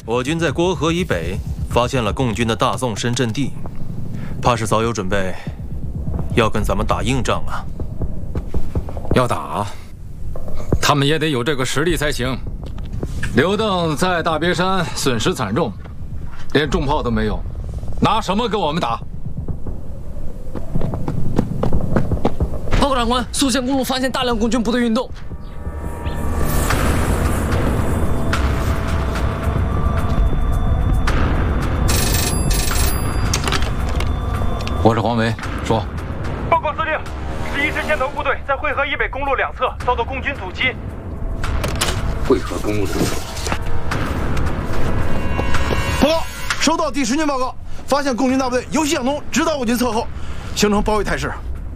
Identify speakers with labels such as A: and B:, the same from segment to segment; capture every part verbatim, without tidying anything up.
A: 我军在郭河以北发现了共军的大纵深阵地，怕是早有准备，要跟咱们打硬仗啊！
B: 要打，他们也得有这个实力才行。刘邓在大别山损失惨重，连重炮都没有，拿什么跟我们打？
C: 报告长官，宿县公路发现大量共军部队运动。
B: 我是黄维，说。
D: 报告司令，十一师先头部队在会河以北公路两侧遭到共军阻击。
E: 会河公路两侧。
F: 报告，收到第十军报告，发现共军大部队由西向东直捣我军侧后，形成包围态势。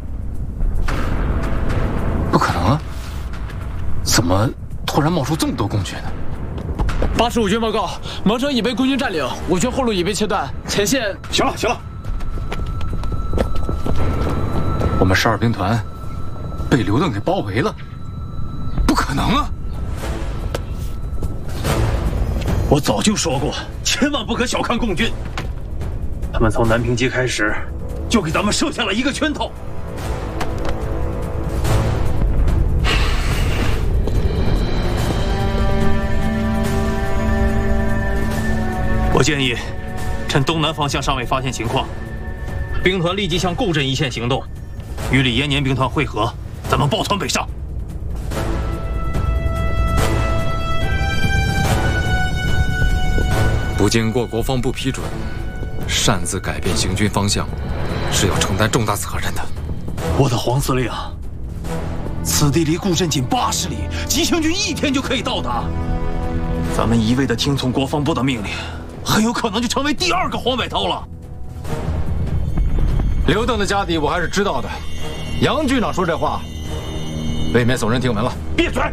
B: 不可能啊！怎么突然冒出这么多共军呢？
C: 八十五军报告，蒙城已被共军占领，我军后路已被切断，前线……
F: 行了，行了。
B: 我们十二兵团被刘邓给包围了，不可能啊！
G: 我早就说过，千万不可小看共军。他们从南平街开始，就给咱们设下了一个圈套。我建议，趁东南方向尚未发现情况，兵团立即向构镇一线行动。 与李延年兵团会合，咱们抱团北上。
B: 不经过国防部批准，擅自改变行军方向，是要承担重大责任的。
G: 我的黄司令，此地离固镇仅八十里，急行军一天就可以到达。咱们一味的听从国防部的命令，很有可能就成为第二个黄百韬了。
B: 刘邓的家底我还是知道的。 杨局长说这话，未免耸人听闻了。
G: 闭嘴！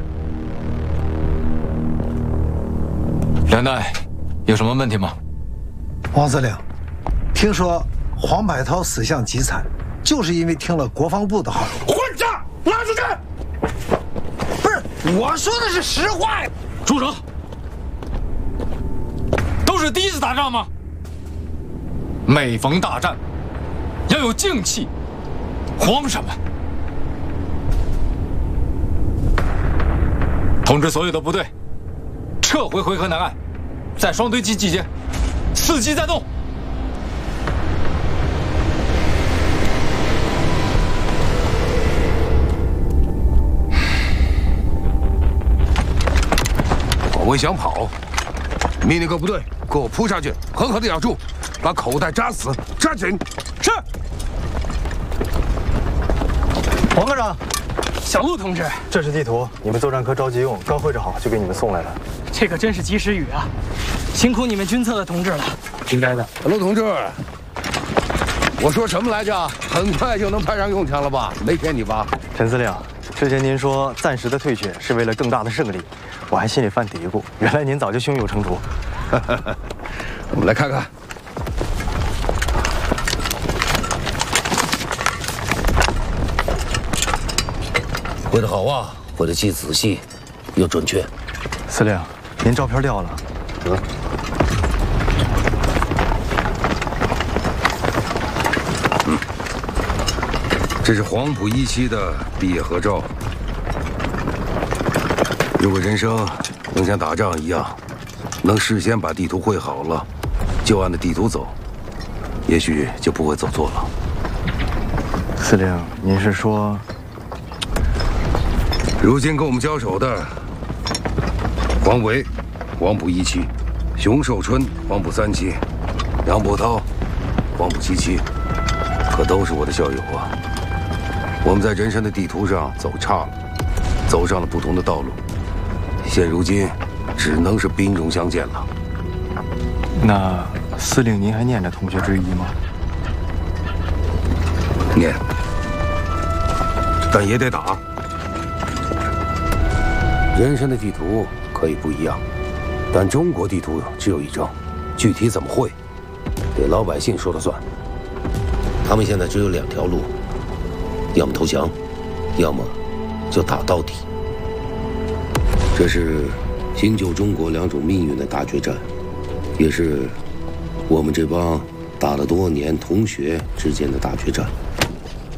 B: 两代有什么问题吗？
H: 王司令，听说黄百韬死相极惨，就是因为听了国防部的号令。
F: 混账！拉出去！
H: 不是，我说的是实话呀！
B: 住手！都是第一次打仗吗？每逢大战，要有静气。 慌什么？通知所有的部队，撤回回河南岸，在双堆集集结，伺机再动。
E: 广威想跑，命令各部队给我扑上去，狠狠地咬住，把口袋扎死，扎紧。是。
I: 黄科长，小陆同志，这是地图，你们作战科着急用，刚绘制好就给你们送来了。
C: 这可真是及时雨啊！辛苦你们军策的同志了。
I: 应该的。
E: 陆同志，我说什么来着？很快就能派上用场了吧？没骗你吧？
I: 陈司令，之前您说暂时的退却是为了更大的胜利，我还心里犯嘀咕，原来您早就胸有成竹。
E: 我们来看看。
J: 绘得好啊，绘得既仔细又准确。
I: 司令，您照片掉了。得。
E: 嗯，这是黄埔一期的毕业合照。如果人生能像打仗一样，能事先把地图绘好了，就按着地图走，也许就不会走错了。
I: 司令，您是说？
E: 如今跟我们交手的黄维，黄埔一期；熊寿春，黄埔三期；杨伯涛，黄埔七期，可都是我的校友啊。我们在人生的地图上走岔了，走上了不同的道路，现如今只能是兵戎相见了。
I: 那司令，您还念着同学追忆吗？
E: 念，但也得打。 人生的地图可以不一样，但中国地图只有一张，具体怎么绘，得老百姓说了算。
J: 他们现在只有两条路，要么投降，要么就打到底。这是新旧中国两种命运的大决战。 也是我们这帮打了多年同学之间的大决战。